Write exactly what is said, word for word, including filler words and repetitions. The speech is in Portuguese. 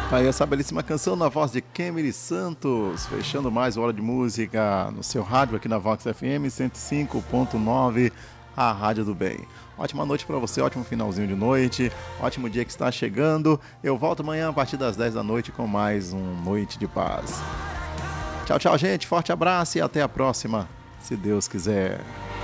Aí essa belíssima canção na voz de Kemily Santos, fechando mais uma hora de música no seu rádio aqui na Vox F M cento e cinco ponto nove, a Rádio do Bem. Ótima noite para você, ótimo finalzinho de noite, ótimo dia que está chegando. Eu volto amanhã a partir das dez da noite com mais um Noite de Paz. Tchau, tchau, gente, forte abraço e até a próxima, se Deus quiser.